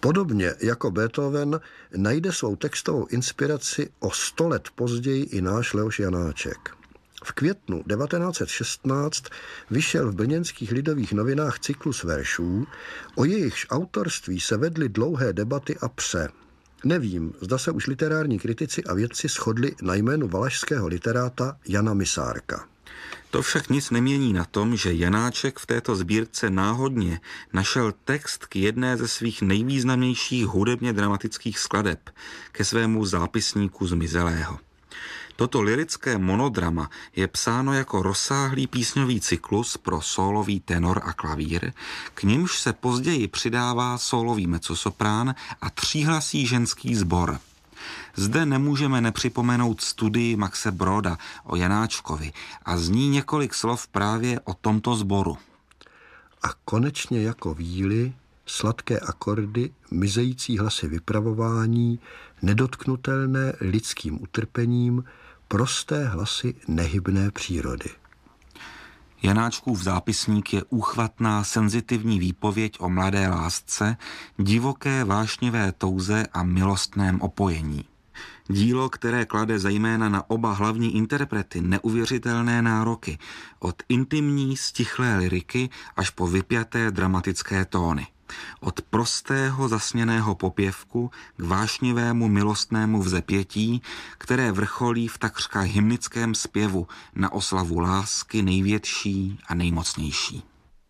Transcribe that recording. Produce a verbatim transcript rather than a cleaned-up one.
Podobně jako Beethoven najde svou textovou inspiraci o sto let později i náš Leoš Janáček. V květnu devatenáct set šestnáct vyšel v brněnských Lidových novinách cyklus veršů, o jejichž autorství se vedly dlouhé debaty a pře. Nevím, zda se už literární kritici a vědci shodli na jménu valašského literáta Jana Misárka. To však nic nemění na tom, že Janáček v této sbírce náhodně našel text k jedné ze svých nejvýznamnějších hudebně dramatických skladeb, ke svému zápisníku Zmizelého. Toto lyrické monodrama je psáno jako rozsáhlý písňový cyklus pro sólový tenor a klavír, k nimž se později přidává sólový mezzosoprán a tříhlasý ženský sbor. Zde nemůžeme nepřipomenout studii Maxe Broda o Janáčkovi a zní několik slov právě o tomto sboru. A konečně jako víly, sladké akordy, mizející hlasy vypravování, nedotknutelné lidským utrpením, prosté hlasy nehybné přírody. Janáčkův zápisník je úchvatná senzitivní výpověď o mladé lásce, divoké vášnivé touze a milostném opojení. Dílo, které klade zejména na oba hlavní interprety neuvěřitelné nároky, od intimní stichlé lyriky až po vypjaté dramatické tóny. Od prostého zasněného popěvku k vášnivému milostnému vzepětí, které vrcholí v takřka hymnickém zpěvu na oslavu lásky největší a nejmocnější.